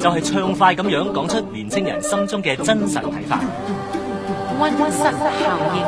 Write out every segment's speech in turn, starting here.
就係暢快咁樣講出年青人心中嘅真實睇法。 溫室效應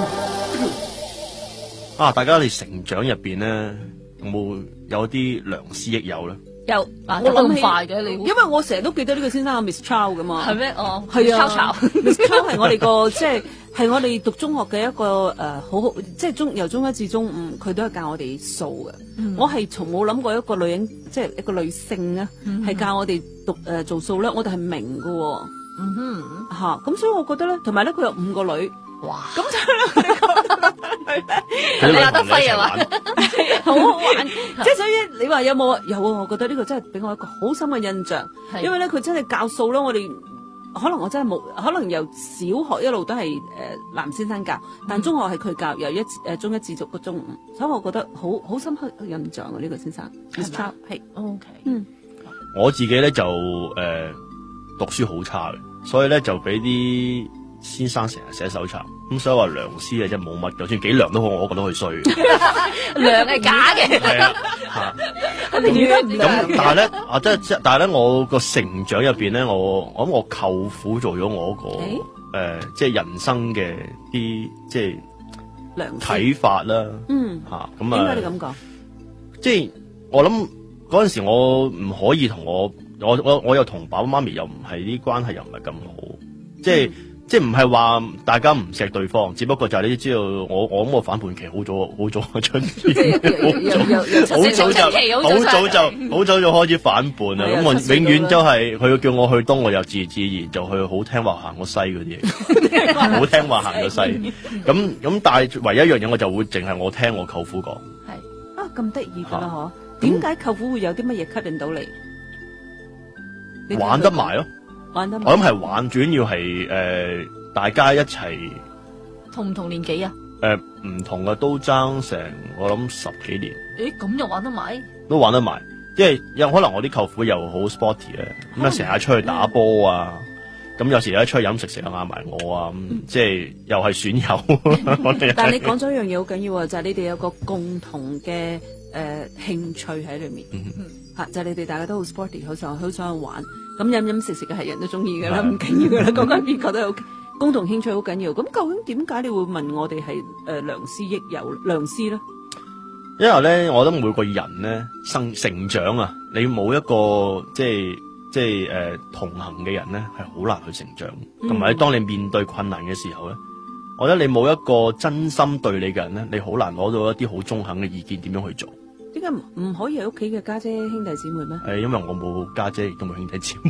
啊！大家你成長入邊咧，有啲良師益友咧？ 有嗱， 我咁諗快嘅你， 因為我成日都記得呢個先生係 Miss Chow 噶嘛。 係咩？哦， 係啊抄 ，Miss Chow 係我哋個即係我哋讀中學嘅一個好好，即係由中一至中五，佢都係教我哋數嘅。我係從冇諗過一個女人，即係一個女性咧，係教我哋做數咧，我哋係明㗎喎。嚇，咁所以我覺得咧，同埋咧佢有5個女。 哇！ 咁就咧， 佢你有得揮係嘛？ 好好玩，即係所以你話有冇？有啊！我覺得呢個真係俾我一個好深嘅印象，因為咧佢真係教數啦。我哋可能我真係冇，可能由小學一路都係藍先生教，但中學係佢教，由中一至讀到中五，所以我覺得好深刻嘅印象啊！呢個先生 Miss Chow 係 OK， 我自己咧就讀書好差嘅，所以咧就俾啲先生成日寫手冊，咁所以話良師啊真係冇乜，就算幾良都好，我覺得佢衰。 良係假嘅， 係啊，嚇。咁但係咧但係咧，我個成長入邊咧，我諗我舅父做咗我個即係人生嘅啲即係啟發啦。嚇咁啊。 點解你咁講？ 即係我諗嗰陣時，我唔可以同我又同爸爸媽咪又唔係啲關係又唔係咁好，即係唔係話大家唔錫對方，只不過就係你知道我諗我反叛期好早出現，好早就開始反叛啦。咁我永遠都係佢叫我去東，我又自然就去好聽話行個西嗰啲嘢，好聽話行個西。咁但係唯一一樣嘢我就會淨係我聽我舅父講。 係啊，咁得意㗎啦嗬？點解舅父會有啲乜嘢吸引到你？ 玩得埋咯。 我諗係玩，主要係大家一齊同唔同年紀啊？ 唔同嘅都爭成我諗10幾年。 誒，咁又玩得埋？ 都玩得埋，即係有可能我啲舅父又好 sporty 咧，咁啊成日出去打波啊，咁有時咧出去飲食成日嗌埋我啊，咁即係又係損友。 但係你講咗一樣嘢好緊要啊，就係你哋有個共同嘅興趣喺裏面，就係你哋大家都好 sporty，好想去玩。咁飲食嘅係人都中意㗎啦，唔緊要㗎啦，講緊邊個都有共同興趣好緊要。咁究竟點解你會問我哋係良師益友良師咧？ 因為咧，我覺得每個人咧成長啊，你冇一個即係同行嘅人咧，係好難去成長。同埋當你面對困難嘅時候咧，我覺得你冇一個真心對你嘅人咧，你好難攞到一啲好中肯嘅意見點樣去做。 點解唔可以喺屋企嘅家姐兄弟姊妹咩？ 因為我冇家姐，亦都冇兄弟姊妹。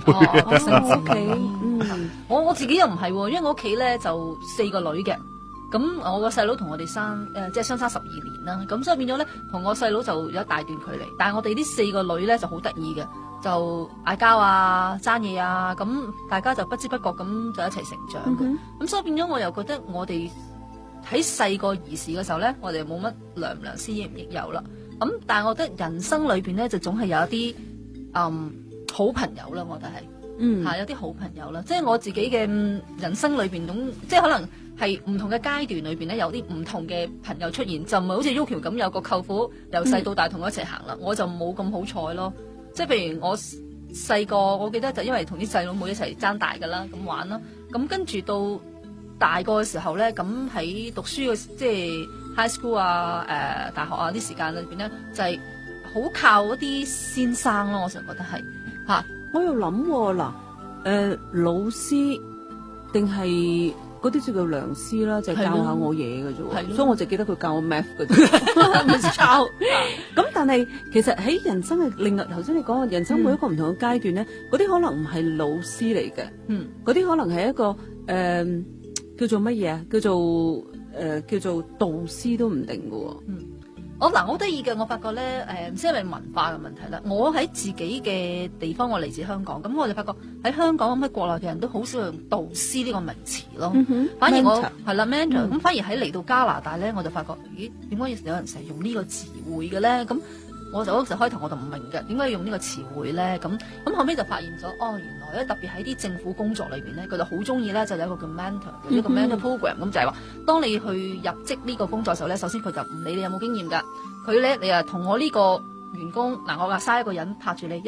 我自己又唔係喎，因為我屋企咧就4個女嘅，咁我個細佬同我哋即係相差12年啦，咁所以變咗咧同我細佬就有一大段距離。但係我哋呢4個女咧就好得意嘅，就嗌交啊、爭嘢啊，咁大家就不知不覺咁就一齊成長嘅。咁所以變咗我又覺得我哋喺細個兒時嘅時候咧，我哋冇乜良師益唔益友啦。咁但係我覺得人生裏邊咧就總係有一啲好朋友啦，我覺得係有啲好朋友啦，即係我自己嘅人生裏邊即係可能係唔同嘅階段裏邊咧有啲唔同嘅朋友出現，就唔係好似 Yuki 咁有個舅父由細到大同我一齊行啦，我就冇咁好彩咯。即係譬如我細個，我記得就因為同啲細佬妹一齊爭大噶啦，咁玩啦，咁跟住到大個嘅時候咧，咁喺讀書嘅即係 high school 啊、大學啊啲時間裏邊咧，就係好靠嗰啲先生咯。我成日覺得係嚇， 我又諗嗱，老師定係嗰啲叫做良師啦，就係教下我嘢嘅啫。所以我就記得佢教我 math 嘅啫，Miss Chow。咁但係其實喺人生嘅另外頭先你講嘅人生每一個唔同嘅階段咧，嗰啲可能唔係老師嚟嘅，嗰啲可能係一個叫做乜嘢啊？叫做導師都唔定嘅。 我好得意嘅，我發覺咧，唔知係咪文化嘅問題啦。我喺自己嘅地方，我嚟自香港，咁我就發覺喺香港咁喺國內嘅人都好少用導師呢個名詞咯。反而我係啦 mentor，咁反而喺嚟到加拿大咧，我就發覺，咦，點解有人成日用呢個詞彙嘅咧？咁我就嗰時開頭我就唔明嘅，點解要用呢個詞彙咧？咁後尾就發現咗，原來咧特別喺啲政府工作裏邊咧，佢就好中意咧，就有一個叫 mentor 嘅一個 mentor program，咁就係話，當你去入職呢個工作嘅時候咧，首先佢就唔理你有冇經驗㗎，佢咧你同我呢個員工嗱，我話嘥一個人拍住你。